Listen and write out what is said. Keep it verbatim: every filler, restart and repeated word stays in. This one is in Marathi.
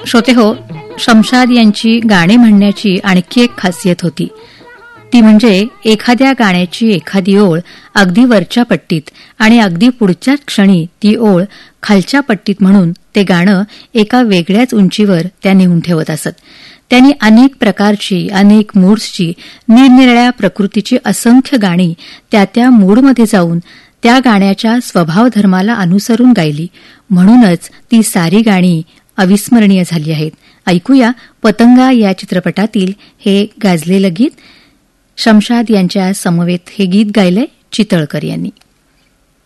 श्रोतेहो, शमशाद यांची गाणे म्हणण्याची आणखी एक खासियत होती. ती म्हणजे एखाद्या गाण्याची एखादी ओळ अगदी वरच्या पट्टीत आणि अगदी पुढच्याच क्षणी ती ओळ खालच्या पट्टीत म्हणून ते गाणं एका वेगळ्याच उंचीवर त्या नेऊन ठेवत असत. त्यांनी अनेक प्रकारची, अनेक मूड्सची, निरनिराळ्या प्रकृतीची असंख्य गाणी त्या त्या मूडमध्ये जाऊन त्या गाण्याच्या स्वभावधर्माला अनुसरून गायली. म्हणूनच ती सारी गाणी अविस्मरणीय झाली आहेत. ऐकूया पतंगा या चित्रपटातील हे गाजलेलं गीत. शमशाद यांच्या समवेत हे गीत गायलंय चितळकर यांनी.